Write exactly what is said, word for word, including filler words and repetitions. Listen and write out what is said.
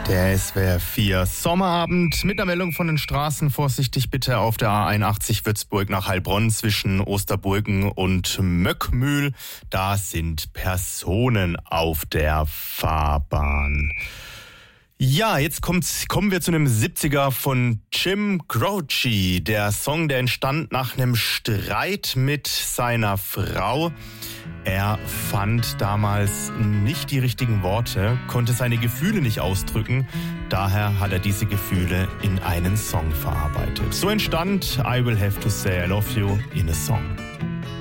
Der S W R vier Sommerabend mit einer Meldung von den Straßen. Vorsichtig bitte auf der A einundachtzig Würzburg nach Heilbronn zwischen Osterburgen und Möckmühl. Da sind Personen auf der Fahrbahn. Ja, jetzt kommt's, kommen wir zu einem siebziger von Jim Croce. Der Song, der entstand nach einem Streit mit seiner Frau. Er fand damals nicht die richtigen Worte, konnte seine Gefühle nicht ausdrücken. Daher hat er diese Gefühle in einen Song verarbeitet. So entstand I Will Have to Say I Love You in a Song.